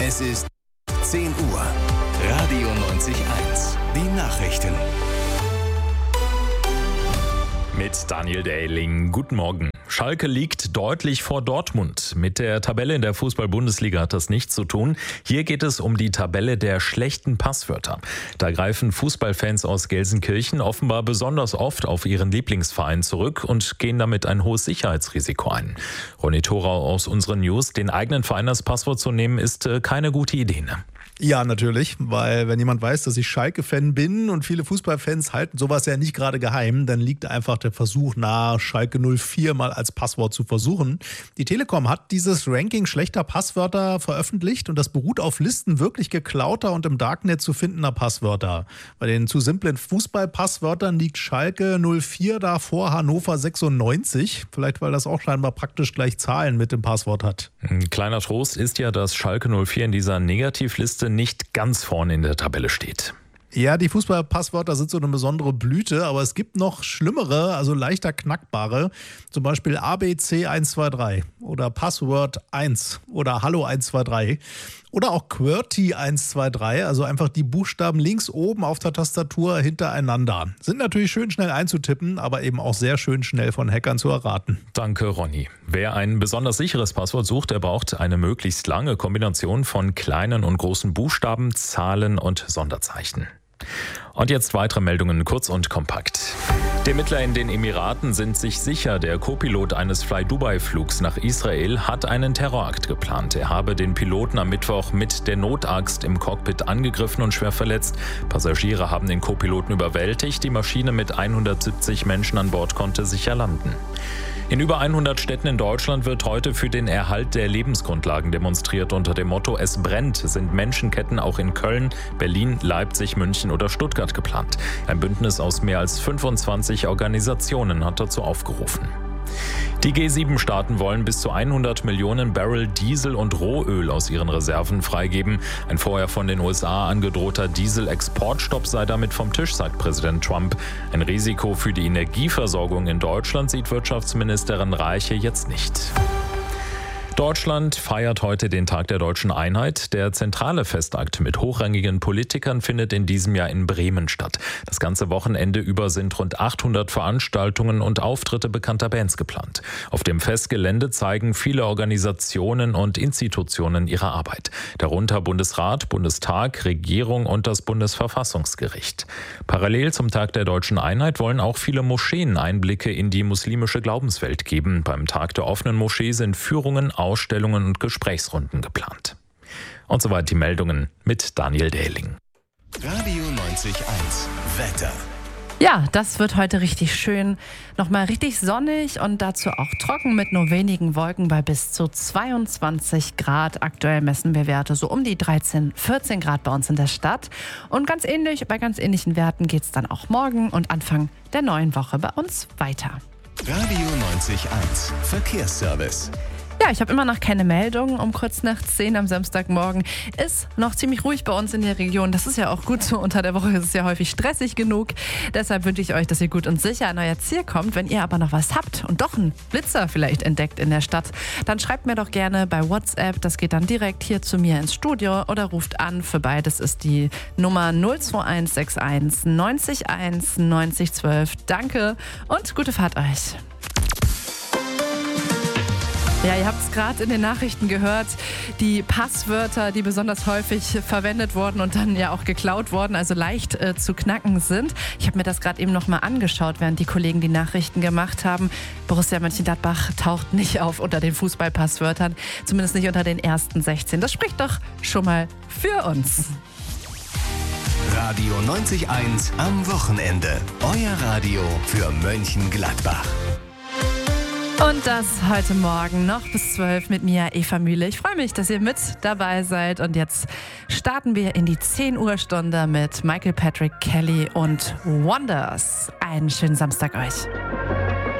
Es ist 10 Uhr. Radio 90.1. Die Nachrichten. Mit Daniel Dehling. Guten Morgen. Schalke liegt deutlich vor Dortmund. Mit der Tabelle in der Fußball-Bundesliga hat das nichts zu tun. Hier geht es um die Tabelle der schlechten Passwörter. Da greifen Fußballfans aus Gelsenkirchen offenbar besonders oft auf ihren Lieblingsverein zurück und gehen damit ein hohes Sicherheitsrisiko ein. Ronny Thorau aus unseren News: Den eigenen Verein als Passwort zu nehmen, ist keine gute Idee, ne? Ja, natürlich, weil wenn jemand weiß, dass ich Schalke-Fan bin und viele Fußballfans halten sowas ja nicht gerade geheim, dann liegt einfach der Versuch nahe, Schalke 04 mal als Passwort zu versuchen. Die Telekom hat dieses Ranking schlechter Passwörter veröffentlicht und das beruht auf Listen wirklich geklauter und im Darknet zu findender Passwörter. Bei den zu simplen Fußballpasswörtern liegt Schalke 04 da vor Hannover 96, vielleicht weil das auch scheinbar praktisch gleich Zahlen mit dem Passwort hat. Ein kleiner Trost ist ja, dass Schalke 04 in dieser Negativliste nicht ganz vorne in der Tabelle steht. Ja, die Fußballpasswörter sind so eine besondere Blüte, aber es gibt noch schlimmere, also leichter knackbare, zum Beispiel ABC123 oder Password 1 oder Hallo 123 oder auch QWERTY 123, also einfach die Buchstaben links oben auf der Tastatur hintereinander. Sind natürlich schön schnell einzutippen, aber eben auch sehr schön schnell von Hackern zu erraten. Danke, Ronny. Wer ein besonders sicheres Passwort sucht, der braucht eine möglichst lange Kombination von kleinen und großen Buchstaben, Zahlen und Sonderzeichen. Und jetzt weitere Meldungen, kurz und kompakt. Die Ermittler in den Emiraten sind sich sicher, der Co-Pilot eines Fly-Dubai-Flugs nach Israel hat einen Terrorakt geplant. Er habe den Piloten am Mittwoch mit der Notaxt im Cockpit angegriffen und schwer verletzt. Passagiere haben den Co-Piloten überwältigt. Die Maschine mit 170 Menschen an Bord konnte sicher landen. In über 100 Städten in Deutschland wird heute für den Erhalt der Lebensgrundlagen demonstriert. Unter dem Motto "Es brennt" sind Menschenketten auch in Köln, Berlin, Leipzig, München oder Stuttgart geplant. Ein Bündnis aus mehr als 25 Organisationen hat dazu aufgerufen. Die G7-Staaten wollen bis zu 100 Millionen Barrel Diesel und Rohöl aus ihren Reserven freigeben. Ein vorher von den USA angedrohter Diesel-Exportstopp sei damit vom Tisch, sagt Präsident Trump. Ein Risiko für die Energieversorgung in Deutschland sieht Wirtschaftsministerin Reiche jetzt nicht. Deutschland feiert heute den Tag der deutschen Einheit. Der zentrale Festakt mit hochrangigen Politikern findet in diesem Jahr in Bremen statt. Das ganze Wochenende über sind rund 800 Veranstaltungen und Auftritte bekannter Bands geplant. Auf dem Festgelände zeigen viele Organisationen und Institutionen ihre Arbeit. Darunter Bundesrat, Bundestag, Regierung und das Bundesverfassungsgericht. Parallel zum Tag der deutschen Einheit wollen auch viele Moscheen Einblicke in die muslimische Glaubenswelt geben. Beim Tag der offenen Moschee sind Führungen, Ausstellungen und Gesprächsrunden geplant. Und soweit die Meldungen mit Daniel Dehling. Radio 90.1 Wetter. Ja, das wird heute richtig schön. Nochmal richtig sonnig und dazu auch trocken mit nur wenigen Wolken bei bis zu 22 Grad. Aktuell messen wir Werte so um die 13, 14 Grad bei uns in der Stadt. Und bei ganz ähnlichen Werten geht es dann auch morgen und Anfang der neuen Woche bei uns weiter. Radio 90.1 Verkehrsservice. Ja, ich habe immer noch keine Meldung. Um kurz nach 10 am Samstagmorgen ist noch ziemlich ruhig bei uns in der Region. Das ist ja auch gut so. Unter der Woche ist es ja häufig stressig genug. Deshalb wünsche ich euch, dass ihr gut und sicher an euer Ziel kommt. Wenn ihr aber noch was habt und doch einen Blitzer vielleicht entdeckt in der Stadt, dann schreibt mir doch gerne bei WhatsApp. Das geht dann direkt hier zu mir ins Studio oder ruft an. Für beides ist die Nummer 02161 90 1 90 12. Danke und gute Fahrt euch. Ja, ihr habt es gerade in den Nachrichten gehört, die Passwörter, die besonders häufig verwendet wurden und dann ja auch geklaut wurden, also leicht zu knacken sind. Ich habe mir das gerade eben nochmal angeschaut, während die Kollegen die Nachrichten gemacht haben. Borussia Mönchengladbach taucht nicht auf unter den Fußballpasswörtern, zumindest nicht unter den ersten 16. Das spricht doch schon mal für uns. Radio 90.1 am Wochenende. Euer Radio für Mönchengladbach. Und das heute Morgen noch bis 12 mit mir, Eva Mühle. Ich freue mich, dass ihr mit dabei seid. Und jetzt starten wir in die 10 Uhr Stunde mit Michael Patrick Kelly und Wonders. Einen schönen Samstag euch.